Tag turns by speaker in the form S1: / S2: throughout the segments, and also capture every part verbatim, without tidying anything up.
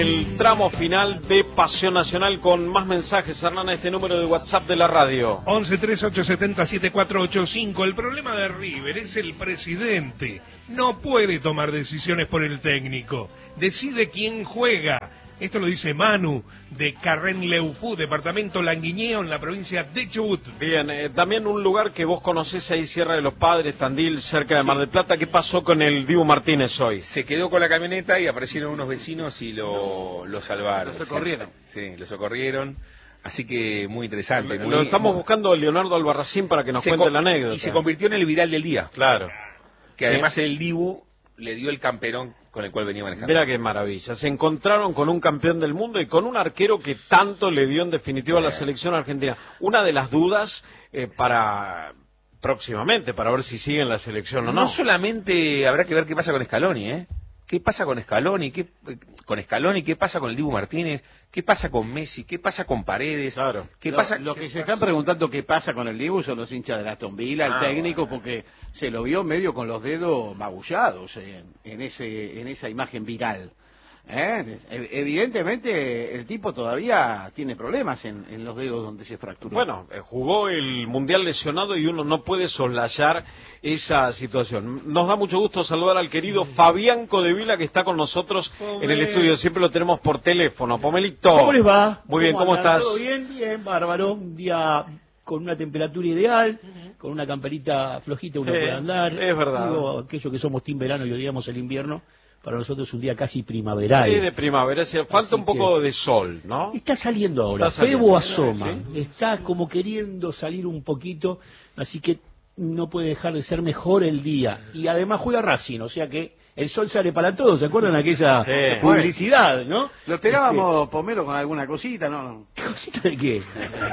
S1: El tramo final de Pasión Nacional con más mensajes, Hernán, a este número de WhatsApp de la radio.
S2: once treinta y ocho setenta siete cuatro ocho cinco. El problema de River es el presidente. No puede tomar decisiones por el técnico. Decide quién juega. Esto lo dice Manu, de Carren-Leufú, departamento Languiñeo, en la provincia de Chubut.
S1: Bien, eh, también un lugar que vos conocés ahí, Sierra de los Padres, Tandil, cerca de Mar del Plata. ¿Qué pasó con el Dibu Martínez hoy?
S3: Se quedó con la camioneta y aparecieron unos vecinos y lo, lo salvaron.
S4: Lo socorrieron.
S3: Sí, lo socorrieron. Así que muy interesante.
S1: Lo,
S3: muy,
S1: lo estamos
S3: muy...
S1: buscando a Leonardo Albarracín para que nos cuente la anécdota.
S3: Y se convirtió en el viral del día.
S1: Claro.
S3: Que además el Dibu le dio el camperón con el cual venía manejando.
S1: Mira qué maravilla. Se encontraron con un campeón del mundo y con un arquero que tanto le dio en definitiva a la selección argentina. Una de las dudas eh, para próximamente, para ver si sigue en la selección o no.
S3: No solamente habrá que ver qué pasa con Scaloni, ¿eh? ¿Qué pasa con Scaloni? ¿Qué, con Scaloni? ¿Qué pasa con el Dibu Martínez? ¿Qué pasa con Messi? ¿Qué pasa con Paredes?
S1: Claro.
S3: ¿Qué
S4: lo,
S3: pasa?
S4: Lo que se están preguntando qué pasa con el Dibu son los hinchas de Aston Villa, el
S3: ah,
S4: técnico,
S3: bueno.
S4: porque se lo vio medio con los dedos magullados en, en ese en esa imagen viral. ¿Eh? Evidentemente el tipo todavía tiene problemas en, en los dedos donde se fracturó.
S1: Bueno, eh, jugó el Mundial lesionado y uno no puede soslayar esa situación. Nos da mucho gusto saludar al querido Fabián Codevila, que está con nosotros Pomel. En el estudio. Siempre lo tenemos por teléfono. Pomelito.
S5: ¿Cómo les va?
S1: Muy bien, ¿cómo, ¿cómo estás?
S5: ¿Todo bien? Bien, bárbaro. Un día con una temperatura ideal, con una camperita flojita uno
S1: sí,
S5: puede andar.
S1: Es verdad.
S5: Digo, aquellos que somos team verano y odiamos el invierno, para nosotros es un día casi primaveral.
S1: Sí, de primavera, sí, falta Así un poco de sol, ¿no?
S5: Está saliendo ahora,
S1: está saliendo,
S5: Febo asoma,
S1: ¿sí?
S5: Está como queriendo salir un poquito, así que no puede dejar de ser mejor el día. Y además juega Racing, o sea que el sol sale para todos, ¿se acuerdan de aquella sí, publicidad, no?
S4: Lo esperábamos, este... Pomelo, con alguna cosita, ¿no?
S5: ¿Cosita de qué?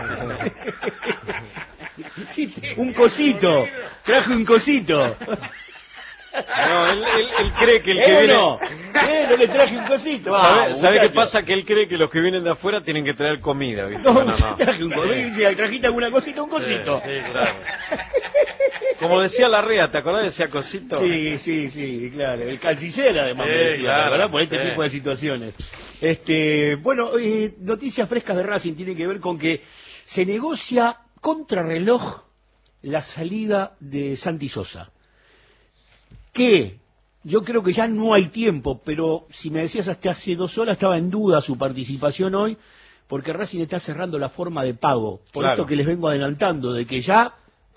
S5: Sí, un cosito, traje un cosito.
S1: No, él, él, él cree que el que
S5: ¿Eh
S1: viene...
S5: no? ¿Eh? No le traje un cosito.
S1: ¿Sabe, ¿sabe qué pasa? Que él cree que los que vienen de afuera tienen que traer comida, ¿viste?
S5: No,
S1: bueno,
S5: no. Traje un cosito. Sí. ¿Trajiste alguna cosita? Un cosito.
S1: Sí, sí, claro. Como decía Larrea, ¿te acordás? Decía cosito.
S5: Sí, sí, sí, claro. El canciller además
S1: sí,
S5: me decía,
S1: claro,
S5: ¿verdad? Por este
S1: sí.
S5: tipo de situaciones. Este, bueno, eh, noticias frescas de Racing tienen que ver con que se negocia contrarreloj la salida de Santi Sosa. Que yo creo que ya no hay tiempo, pero si me decías hasta hace dos horas estaba en duda su participación hoy, porque Racing está cerrando la forma de pago. Por claro. Esto que les vengo adelantando, de que ya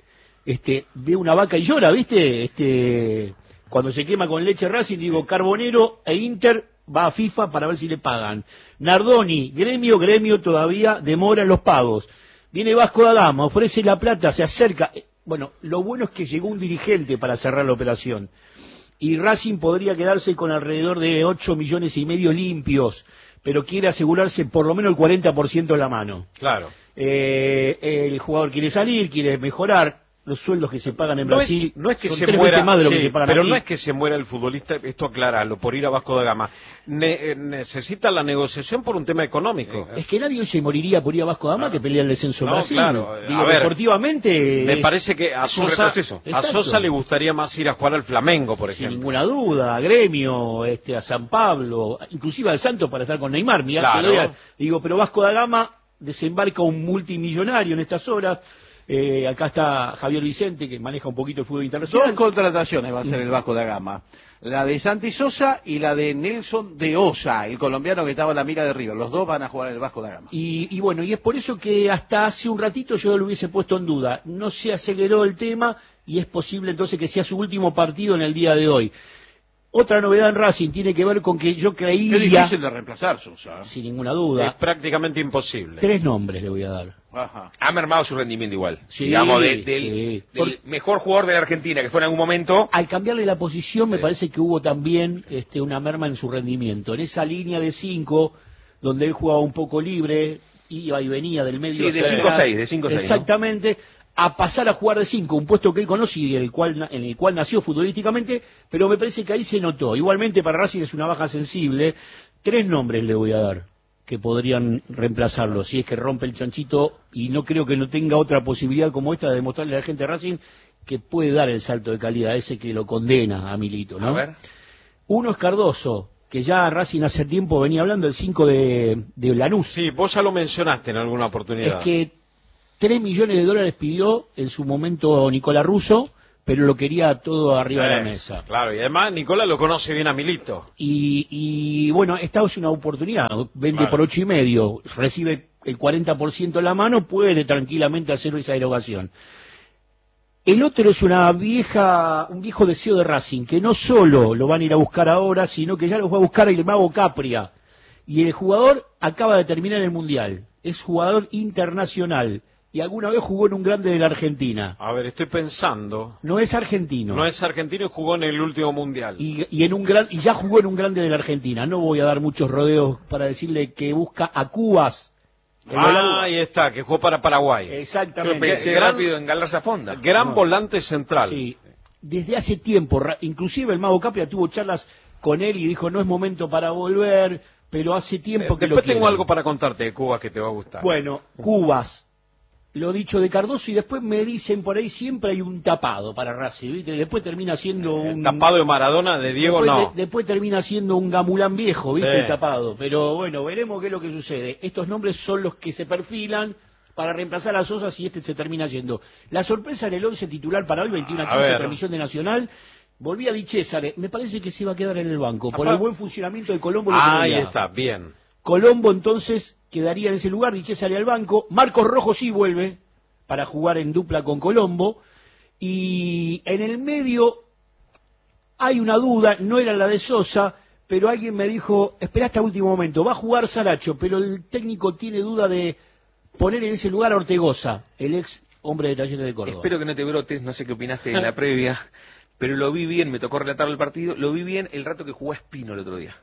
S5: este, ve una vaca y llora, ¿viste? Este, cuando se quema con leche Racing, digo, Carbonero e Inter va a FIFA para ver si le pagan. Nardoni, Gremio, Gremio todavía demora los pagos. Viene Vasco da Gama, ofrece la plata, se acerca. Bueno, lo bueno es que llegó un dirigente para cerrar la operación. Y Racing podría quedarse con alrededor de ocho millones y medio limpios, pero quiere asegurarse por lo menos el cuarenta por ciento en la mano.
S1: Claro.
S5: Eh, el jugador quiere salir, quiere mejorar. Los sueldos que se pagan en
S1: no
S5: Brasil
S1: es, no es que
S5: son
S1: se
S5: tres
S1: muera,
S5: veces más de lo
S1: sí,
S5: que se pagan
S1: pero
S5: aquí.
S1: no es que se muera el futbolista, esto aclaralo, por ir a Vasco da Gama. Ne, necesita la negociación por un tema económico.
S5: Sí, es que nadie se moriría por ir a Vasco da Gama claro. que pelea el descenso en
S1: no,
S5: Brasil.
S1: Claro.
S5: Digo,
S1: a ver,
S5: deportivamente
S1: me
S5: es,
S1: parece que a Sosa, a Sosa le gustaría más ir a jugar al Flamengo, por ejemplo.
S5: Sin ninguna duda, a Gremio, este, a San Pablo, inclusive al Santos para estar con Neymar. Mirá,
S1: claro.
S5: que lo digo, pero Vasco da Gama desembarca un multimillonario en estas horas. Eh, acá está Javier Vicente, que maneja un poquito el fútbol internacional.
S4: Dos contrataciones va a ser el Vasco da Gama. La de Santi Sosa y la de Nelson de Osa, el colombiano que estaba en la mira de River. Los dos van a jugar en el Vasco da Gama.
S5: Y, y bueno, y es por eso que hasta hace un ratito yo lo hubiese puesto en duda. No se aceleró el tema y es posible entonces que sea su último partido en el día de hoy. Otra novedad en Racing tiene que ver con que yo creía...
S4: Es difícil de reemplazar, Sosa.
S5: Sin ninguna duda.
S1: Es prácticamente imposible.
S5: Tres nombres le voy a dar.
S3: Ajá. Ha mermado su rendimiento igual.
S5: Sí,
S3: digamos, de, del,
S5: sí.
S3: del Por... mejor jugador de la Argentina, que fue en algún momento...
S5: Al cambiarle la posición
S3: sí.
S5: me parece que hubo también este, una merma en su rendimiento. En esa línea de cinco, donde él jugaba un poco libre, iba y venía del medio...
S3: Sí, de cinco a seis, de cinco a seis.
S5: Exactamente. ¿No? A pasar a jugar de cinco, un puesto que él conoce y el cual, en el cual nació futbolísticamente, pero me parece que ahí se notó. Igualmente para Racing es una baja sensible. Tres nombres le voy a dar que podrían reemplazarlo, si es que rompe el chanchito, y no creo que no tenga otra posibilidad como esta de demostrarle a la gente de Racing que puede dar el salto de calidad, ese que lo condena a Milito, ¿no?
S3: A ver.
S5: Uno es Cardoso, que ya Racing hace tiempo venía hablando, el cinco de, de Lanús.
S1: Sí, vos ya lo mencionaste en alguna oportunidad.
S5: Es que tres millones de dólares pidió en su momento Nicolás Russo, pero lo quería todo arriba
S1: eh,
S5: de la mesa.
S1: Claro, y además Nicolás lo conoce bien a Milito.
S5: Y, y bueno, esta es una oportunidad, vende
S1: Claro.
S5: por ocho y medio, recibe el cuarenta por ciento en la mano, puede tranquilamente hacer esa erogación. El otro es una vieja, un viejo deseo de Racing, que no solo lo van a ir a buscar ahora, sino que ya los va a buscar el mago Capria. Y el jugador acaba de terminar el Mundial, es jugador internacional, y alguna vez jugó en un grande de la Argentina.
S1: A ver, estoy pensando.
S5: No es argentino.
S1: No es argentino y jugó en el último mundial.
S5: Y, y, en un gran, y ya jugó en un grande de la Argentina. No voy a dar muchos rodeos para decirle que busca a Cubas.
S1: Ah, ahí está, que jugó para Paraguay.
S5: Exactamente.
S3: Yo pensé
S1: Gran-
S3: rápido en Galarza Fonda.
S1: Gran
S5: No.
S1: volante central.
S5: Sí. Desde hace tiempo, ra- inclusive el mago Capria tuvo charlas con él y dijo no es momento para volver, pero hace tiempo
S1: Eh,
S5: que lo
S1: Después tengo
S5: quieren.
S1: algo para contarte de Cuba que te va a gustar.
S5: Bueno, Cubas. Lo dicho de Cardoso y después me dicen por ahí siempre hay un tapado para Racing, ¿viste? Después termina siendo
S1: El
S5: un
S1: tapado de Maradona, de Diego
S5: después,
S1: no.
S5: de- después termina siendo un gamulán viejo, ¿viste?
S1: Sí.
S5: El tapado. Pero bueno, veremos qué es lo que sucede. Estos nombres son los que se perfilan para reemplazar a Sosa si este se termina yendo. La sorpresa en el once titular para hoy, veintiuno a
S1: A
S5: quince,
S1: ver.
S5: transmisión de Nacional. Volví a Di César. Me parece que se iba a quedar en el banco. Por
S1: Apá-
S5: el buen funcionamiento de Colombo. el otro
S1: Ahí
S5: día.
S1: está, bien.
S5: Colombo entonces quedaría en ese lugar. Di César al banco. Marcos Rojo sí vuelve para jugar en dupla con Colombo. Y en el medio hay una duda, no era la de Sosa, pero alguien me dijo, espera hasta último momento, va a jugar Saracho, pero el técnico tiene duda de poner en ese lugar a Ortegoza, el ex hombre de Talleres de Córdoba.
S3: Espero que no te brotes, no sé qué opinaste en la previa, pero lo vi bien, me tocó relatar el partido, lo vi bien el rato que jugó a Espino el otro día.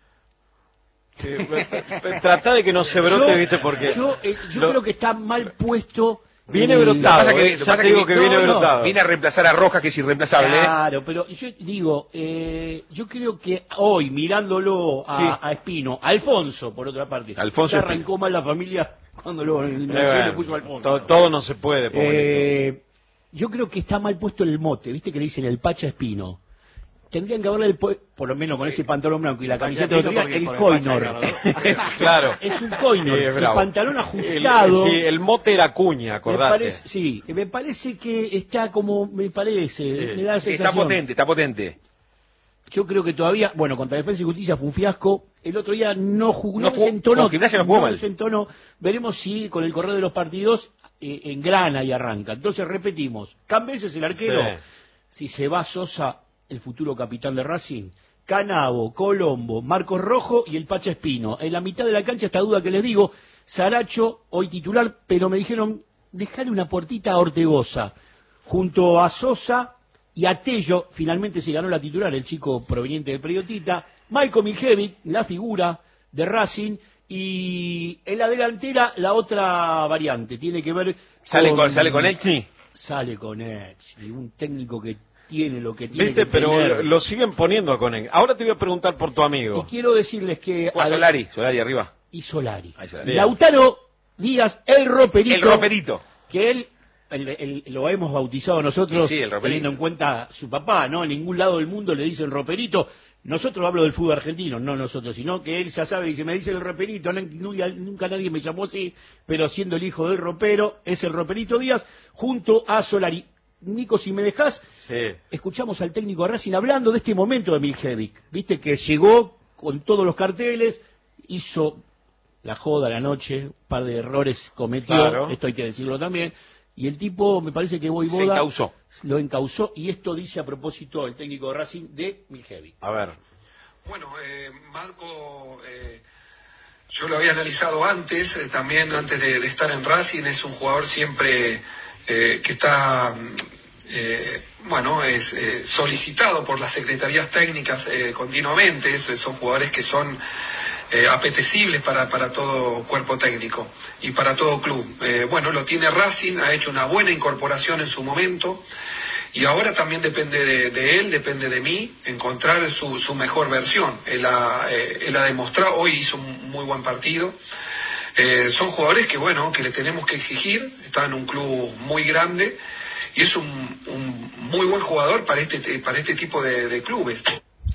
S1: Trata de que no se brote,
S5: yo,
S1: ¿viste? Porque
S5: yo, eh, yo
S1: lo-
S5: creo que está mal puesto.
S1: Viene
S5: el-
S1: brotado,
S3: Lo que pasa que-
S1: eh,
S3: lo
S1: ya
S3: pasa
S1: te
S3: que
S1: digo
S3: vi-
S1: que
S5: no,
S1: viene
S5: no,
S1: brotado.
S3: Viene a reemplazar a Rojas, que es irreemplazable. ¿eh?
S5: Claro, pero yo digo, eh, yo creo que hoy, mirándolo a,
S1: Sí.
S5: a Espino, a Alfonso, por otra parte,
S3: Alfonso
S5: ya arrancó mal la familia cuando lo, el
S1: Eh,
S5: Nacional le
S1: bueno,
S5: puso Alfonso.
S1: to- todo no se puede, pobrecito.
S5: Eh, yo creo que está mal puesto el mote, viste que le dicen el Pacha Espino. Tendrían que haberle, el po- por lo menos con ese pantalón blanco y la camiseta de otro día, el Coinor.
S1: Claro.
S5: Es un Coinor,
S1: Sí, es
S5: el
S1: bravo.
S5: pantalón
S1: El,
S5: ajustado.
S1: sí, el mote era cuña,
S5: me
S1: acordate.
S5: parece, sí, me parece que está como, me parece,
S1: Sí.
S5: me da la
S3: Sí, está
S5: sensación.
S3: potente, está potente.
S5: Yo creo que todavía, bueno, contra Defensa y Justicia fue un fiasco. El otro día no jugó,
S3: No
S5: no,
S3: jugó-
S5: desentonó.
S3: con Gimnasia no jugó mal.
S5: desentonó. Veremos si con el correr de los partidos eh, engrana y arranca. Entonces repetimos, Cambeses es el arquero.
S1: Sí.
S5: Si se va Sosa, el futuro capitán de Racing, Canavo, Colombo, Marcos Rojo y el Pacha Espino. En la mitad de la cancha esta duda que les digo, Saracho, hoy titular, pero me dijeron, dejarle una puertita a Ortegoza, junto a Sosa y a Tello, finalmente se ganó la titular, el chico proveniente del Periodista, Malcolm Miljevic, la figura de Racing, y en la delantera la otra variante, tiene que ver
S3: Sale con, sale con Echny.
S5: Sale con Exni, un técnico que tiene lo que tiene
S1: ¿Viste?
S5: que
S1: Pero
S5: tener.
S1: lo, lo siguen poniendo a Conen. Ahora te voy a preguntar por tu
S5: Y
S1: amigo.
S5: quiero decirles que...
S3: Juega
S5: a-
S3: Solari, Solari arriba.
S5: Y Solari.
S3: Ahí Solari.
S5: Lautaro Díaz, el roperito.
S3: El roperito.
S5: Que él, el- el- lo hemos bautizado nosotros,
S3: Sí, sí, el roperito.
S5: teniendo en cuenta su papá, ¿no? En ningún lado del mundo le dicen roperito. Nosotros hablo del fútbol argentino, no nosotros, sino que él ya sabe, dice, me dice el roperito, no- nunca, nunca nadie me llamó así, pero siendo el hijo del ropero, es el roperito Díaz, junto a Solari. Nico, si me dejás,
S1: Sí.
S5: escuchamos al técnico de Racing hablando de este momento de Miljevic. Viste que llegó con todos los carteles, hizo la joda la noche, un par de errores cometió,
S1: Claro.
S5: esto hay que decirlo también, y el tipo, me parece que Voivoda
S3: Se encausó.
S5: lo encausó, y esto dice a propósito el técnico de Racing de Miljevic.
S1: A ver.
S6: Bueno, eh, Marco, eh, yo lo había analizado antes, eh, también antes de, de estar en Racing, es un jugador siempre eh, que está, eh, bueno, es eh, solicitado por las secretarías técnicas eh, continuamente, es- son jugadores que son eh, apetecibles para, para todo cuerpo técnico y para todo club. Eh, bueno, lo tiene Racing, ha hecho una buena incorporación en su momento. Y ahora también depende de, de él, depende de mí, encontrar su, su mejor versión. Él ha, eh, él ha demostrado, hoy hizo un muy buen partido. Eh, son jugadores que, bueno, que le tenemos que exigir, está en un club muy grande y es un, un muy buen jugador para este, para este tipo de, de clubes.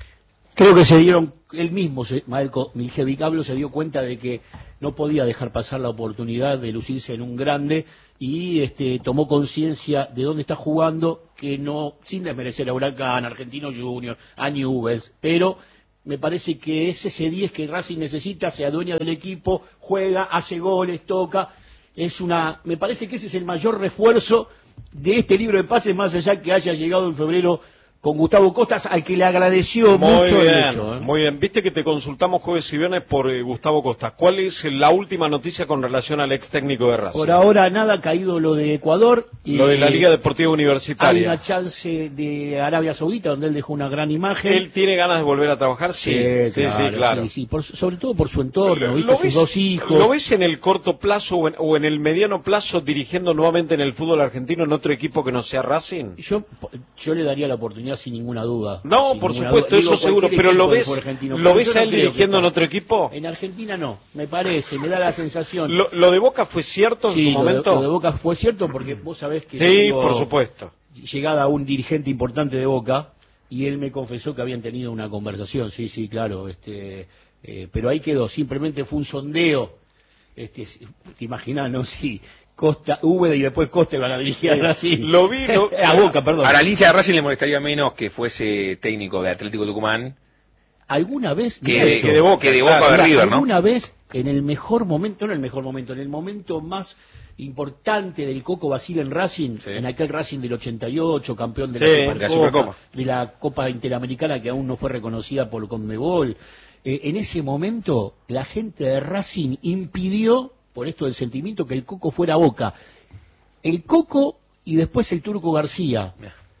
S5: Creo que se dieron, él mismo, se, Marco Miljevicablo, se dio cuenta de que no podía dejar pasar la oportunidad de lucirse en un grande y este, tomó conciencia de dónde está jugando, que no, sin desmerecer a Huracán, Argentino Junior, a Newell's, pero me parece que es ese diez que Racing necesita, se adueña del equipo, juega, hace goles, toca, es una, me parece que ese es el mayor refuerzo de este libro de pases, más allá que haya llegado en febrero con Gustavo Costas, al que le agradeció
S1: muy
S5: mucho
S1: bien,
S5: el hecho. ¿eh?
S1: Muy bien, viste que te consultamos jueves y viernes por eh, Gustavo Costas. ¿Cuál es la última noticia con relación al ex técnico de Racing?
S5: Por ahora nada, ha caído lo de Ecuador. Y
S1: lo de la Liga Deportiva Universitaria.
S5: Hay una chance de Arabia Saudita, donde él dejó una gran imagen.
S1: ¿Él tiene ganas de volver a trabajar? Sí, sí, sí,
S5: claro.
S1: sí, claro.
S5: Sí, sí, por, sobre todo por su entorno,
S1: ¿Lo,
S5: ¿viste?
S1: lo
S5: sus
S1: ves,
S5: dos hijos.
S1: ¿Lo ves en el corto plazo o en, o en el mediano plazo dirigiendo nuevamente en el fútbol argentino en otro equipo que no sea Racing?
S5: Yo, yo le daría la oportunidad sin ninguna duda.
S1: No,
S5: sin
S1: por
S5: ninguna
S1: supuesto,
S5: duda.
S1: eso
S5: Digo,
S1: seguro, pero lo ves,
S5: argentino,
S1: ¿lo
S5: pero
S1: ves a
S5: no
S1: él
S5: creo
S1: dirigiendo
S5: que
S1: en otro equipo?
S5: En Argentina no, me parece, me da la sensación.
S1: ¿Lo, lo de Boca fue cierto en
S5: sí,
S1: su
S5: lo
S1: momento?
S5: De, lo de Boca fue cierto porque vos sabés que...
S1: Sí, por supuesto.
S5: Llegada a un dirigente importante de Boca y él me confesó que habían tenido una conversación, sí, sí, claro, este, eh, pero ahí quedó, simplemente fue un sondeo, este, te imaginás, ¿no? Sí, Costa, Úbeda y después Costa van a dirigir a Racing.
S1: Lo vi, lo...
S5: a Boca, perdón.
S3: A la hincha de Racing le molestaría menos que fuese técnico de Atlético Tucumán
S5: ¿Alguna vez?
S3: que, de, que de Boca, que de, Boca
S5: claro,
S3: de River, ¿no?
S5: ¿Alguna vez en el mejor momento, no en el mejor momento, en el momento más importante del Coco Basile en Racing, sí. en aquel Racing del ochenta y ocho, campeón de, sí, la, Supercopa,
S3: de la Supercopa,
S5: de la Copa Interamericana que aún no fue reconocida por Conmebol, eh, en ese momento la gente de Racing impidió, por esto del sentimiento, que el Coco fuera a Boca. El Coco y después el Turco García.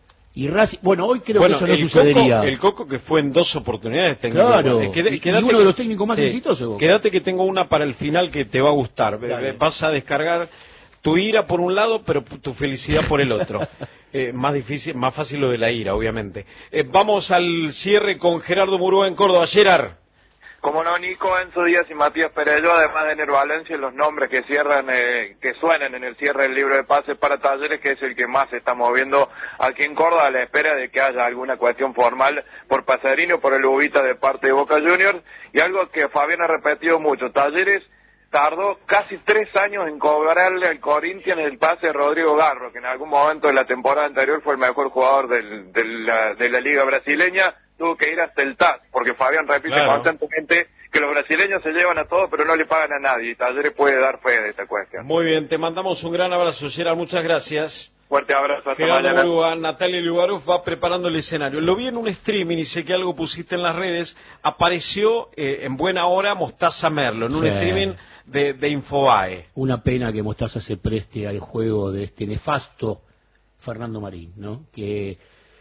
S5: Y Racing, bueno, hoy creo
S1: bueno,
S5: que eso no
S1: el
S5: sucedería.
S1: Coco, el Coco que fue en dos oportunidades técnico.
S5: Claro,
S1: eh, qued,
S5: y, y uno de los técnicos más sí, exitosos.
S1: Quédate que tengo una para el final que te va a gustar. Dale. Vas a descargar tu ira por un lado, pero tu felicidad por el otro. eh, más difícil, más fácil lo de la ira, obviamente. Eh, vamos al cierre con Gerardo Murúa en Córdoba. Gerard.
S7: Como no, Nico, Enzo Díaz y Matías Perello, además de Ener Valencia, los nombres que cierran, eh, que suenan en el cierre del libro de pases para Talleres, que es el que más se está moviendo aquí en Córdoba, a la espera de que haya alguna cuestión formal por Pasadini o por el Ubita de parte de Boca Juniors. Y algo que Fabián ha repetido mucho, Talleres tardó casi tres años en cobrarle al Corinthians el pase de Rodrigo Garro, que en algún momento de la temporada anterior fue el mejor jugador del, de, la, de la liga brasileña. Tuvo que ir hasta el T A S, porque Fabián repite claro. constantemente que los brasileños se llevan a todos, pero no le pagan a nadie, y Talleres puede dar fe de esta cuestión.
S1: Muy bien, te mandamos un gran abrazo, Gerard, muchas gracias.
S7: Fuerte abrazo, hasta
S1: Gerardo
S7: mañana.
S1: Murúa, Natalia Lugarov va preparando el escenario. Lo vi en un streaming y sé que algo pusiste en las redes, apareció eh, en buena hora Mostaza Merlo, en un sí. streaming de, de Infobae.
S5: Una pena que Mostaza se preste al juego de este nefasto Fernando Marín, ¿no? Que...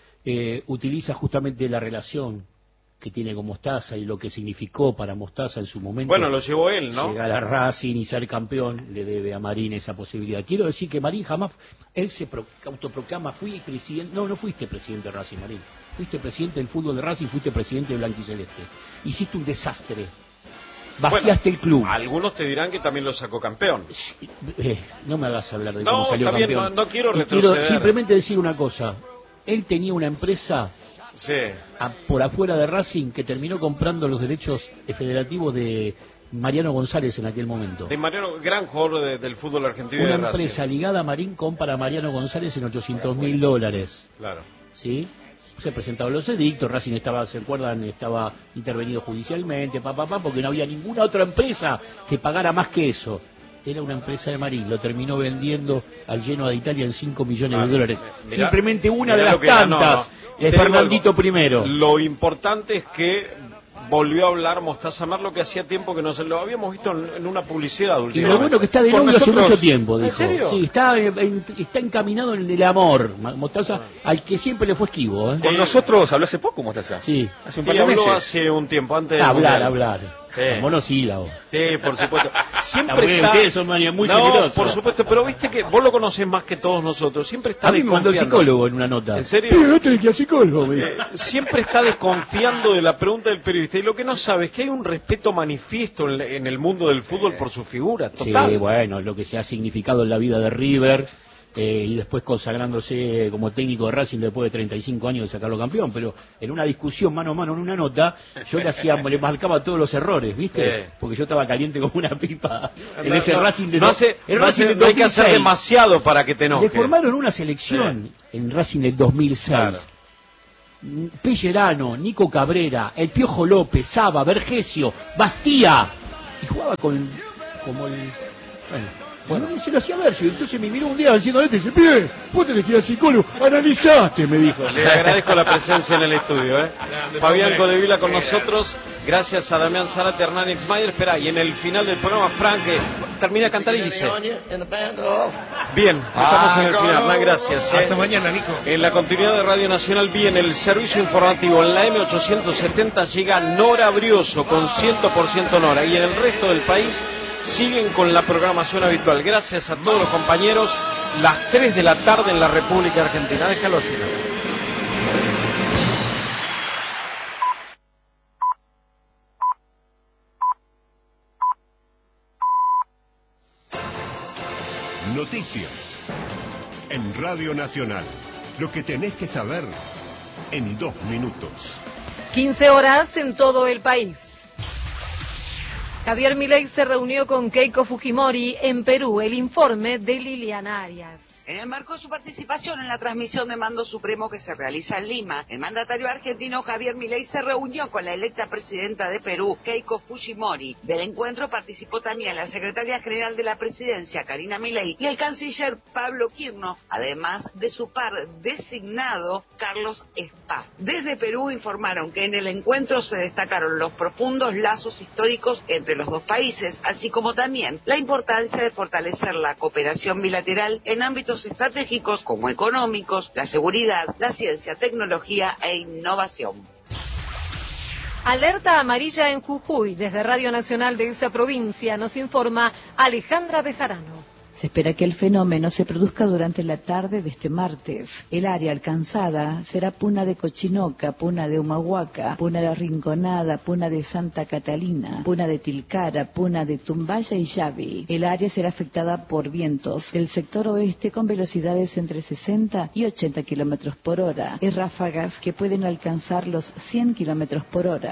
S5: Eh, utiliza justamente la relación que tiene con Mostaza y lo que significó para Mostaza en su momento.
S1: Bueno, lo llevó él, ¿no?
S5: Llegar a Racing y ser campeón le debe a Marín esa posibilidad. Quiero decir que Marín jamás, él se pro, autoproclama, fui presidente, no, no fuiste presidente de Racing, Marín. Fuiste presidente del fútbol de Racing, fuiste presidente de Blanquiceleste. Hiciste un desastre. Vaciaste
S1: bueno,
S5: el club.
S1: Algunos te dirán que también lo sacó campeón.
S5: Eh, no me hagas hablar de
S1: no,
S5: cómo salió
S1: campeón.
S5: Bien,
S1: no, no quiero retroceder.
S5: Quiero simplemente decir una cosa. Él tenía una empresa
S1: sí.
S5: a, por afuera de Racing que terminó comprando los derechos federativos de Mariano González en aquel momento.
S1: De Mariano, gran jugador de, del fútbol argentino.
S5: Una
S1: de
S5: empresa
S1: Racing.
S5: ligada a Marín compra a Mariano González en ochocientos mil dólares.
S1: Claro.
S5: ¿Sí? Se presentaron los edictos, Racing estaba, ¿se acuerdan? Estaba intervenido judicialmente, papá, papá, porque no había ninguna otra empresa que pagara más que eso. Era una empresa de Marín, lo terminó vendiendo al Genoa de Italia en cinco millones ah, de dólares. Mirá, Simplemente una de las tantas, no, no. de Fernandito primero.
S1: Lo importante es que volvió a hablar Mostaza Merlo, que hacía tiempo que no se lo habíamos visto en, en una publicidad últimamente.
S5: Y lo bueno que está de novio hace mucho tiempo, dijo.
S1: ¿En serio?
S5: Sí, está, en, está encaminado en el amor, Mostaza, ah. al que siempre le fue esquivo. ¿eh?
S3: Con sí. nosotros habló hace poco, Mostaza.
S5: Sí.
S3: Hace un
S1: sí,
S3: par de
S1: habló
S3: meses.
S1: hace un tiempo, antes de...
S5: Hablar, hablar.
S1: Sí.
S5: Monosílabo.
S1: Sí, por supuesto. Siempre está...
S5: Ustedes son muy
S1: no,
S5: generosos.
S1: por supuesto, pero viste que vos lo conocés más que todos nosotros. Siempre está
S5: a mí me mandó el psicólogo en una nota.
S1: ¿En serio?
S5: Pero no tenés que ir al psicólogo.
S1: Eh, siempre está desconfiando de la pregunta del periodista. Y lo que no sabe es que hay un respeto manifiesto en, en el mundo del fútbol por su figura. Total.
S5: Sí, bueno, lo que se ha significado en la vida de River, eh, y después consagrándose como técnico de Racing después de treinta y cinco años de sacarlo campeón, pero en una discusión mano a mano, en una nota, yo le hacía, le marcaba todos los errores, ¿viste?
S1: Sí.
S5: Porque yo estaba caliente como una pipa en
S1: No,
S5: ese
S1: no,
S5: Racing de
S1: no, hace,
S5: el
S1: no,
S5: Racing
S1: hace-
S5: del
S1: no hay que hacer
S5: dos mil seis.
S1: demasiado para que te enoje.
S5: Le formaron una selección en Racing del dos mil seis.
S1: Claro.
S5: Pellerano, Nico Cabrera, El Piojo López, Saba, Vergesio, Bastía, y jugaba con como el bueno, bueno, se lo hacía ver, entonces me miró un día diciendo este, dice, bien, vos tenés que ir al psicólogo, analizaste, me dijo.
S1: Le agradezco la presencia en el estudio, ¿eh?
S2: Grande,
S1: Fabián
S2: Tomé.
S1: Codevila con
S2: Qué
S1: nosotros, gracias a Damián Zárate, Hernán Exmayer. Espera, y en el final del programa, Frank eh, termina de cantar y dice, bien, estamos en el final, Hernán, gracias. ¿eh?
S2: Hasta mañana, Nico.
S1: En la continuidad de Radio Nacional, bien, el servicio informativo en la M ochocientos setenta llega Nora Brioso con cien por ciento Nora, y en el resto del país siguen con la programación habitual. Gracias a todos los compañeros. Las tres de la tarde en la República Argentina. Déjalo así, ¿no?
S8: Noticias en Radio Nacional. Lo que tenés que saber en dos minutos.
S9: quince horas en todo el país. Javier Milei se reunió con Keiko Fujimori en Perú. El informe de Liliana Arias.
S10: En el marco de su participación en la transmisión de Mando Supremo que se realiza en Lima, el mandatario argentino Javier Milei se reunió con la electa presidenta de Perú, Keiko Fujimori. Del encuentro participó también la secretaria general de la presidencia, Karina Milei, y el canciller Pablo Quirno, además de su par designado, Carlos Spa. Desde Perú informaron que en el encuentro se destacaron los profundos lazos históricos entre los dos países, así como también la importancia de fortalecer la cooperación bilateral en ámbitos estratégicos como económicos, la seguridad, la ciencia, tecnología e innovación.
S9: Alerta amarilla en Jujuy. Desde Radio Nacional de esa provincia nos informa Alejandra Bejarano.
S11: Se espera que el fenómeno se produzca durante la tarde de este martes. El área alcanzada será Puna de Cochinoca, Puna de Humahuaca, Puna de Rinconada, Puna de Santa Catalina, Puna de Tilcara, Puna de Tumbaya y Yavi. El área será afectada por vientos del sector oeste con velocidades entre sesenta y ochenta kilómetros por hora y ráfagas que pueden alcanzar los cien kilómetros por hora.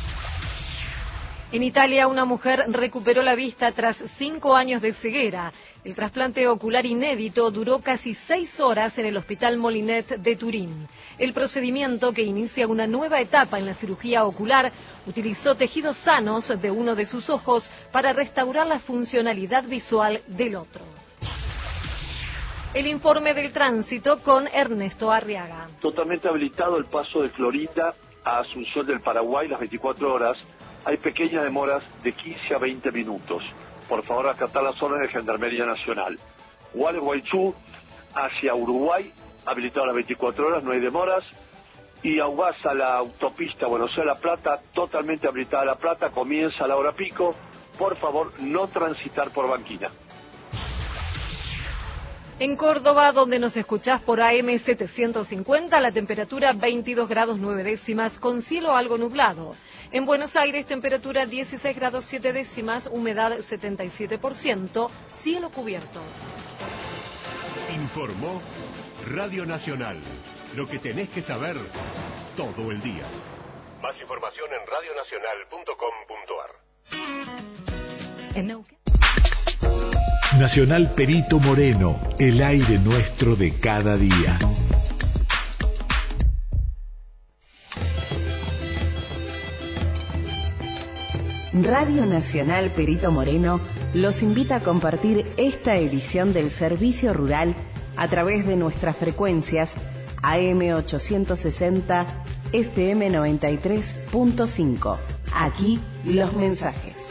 S9: En Italia, una mujer recuperó la vista tras cinco años de ceguera. El trasplante ocular inédito duró casi seis horas en el Hospital Molinet de Turín. El procedimiento, que inicia una nueva etapa en la cirugía ocular, utilizó tejidos sanos de uno de sus ojos para restaurar la funcionalidad visual del otro. El informe del tránsito con Ernesto Arriaga.
S12: Totalmente habilitado el paso de Florida a Asunción del Paraguay las veinticuatro horas. Hay pequeñas demoras de quince a veinte minutos. Por favor, acatar las órdenes de Gendarmería Nacional. Gualeguaychú hacia Uruguay, habilitado a las veinticuatro horas, no hay demoras. Y Aguasa, la autopista Buenos Aires-La Plata, totalmente habilitada La Plata, comienza a la hora pico. Por favor, no transitar por Banquina.
S9: En Córdoba, donde nos escuchás por A M setecientos cincuenta, la temperatura veintidós grados nueve décimas, con cielo algo nublado. En Buenos Aires, temperatura dieciséis grados siete décimas, humedad setenta y siete por ciento, cielo cubierto.
S8: Informó Radio Nacional. Lo que tenés que saber todo el día. Más información en radio nacional punto com punto ar.
S9: En Neuquén.
S13: Nacional Perito Moreno, el aire nuestro de cada día.
S11: Radio Nacional Perito Moreno los invita a compartir esta edición del Servicio Rural a través de nuestras frecuencias A M ochocientos sesenta, F M noventa y tres punto cinco. Aquí los mensajes.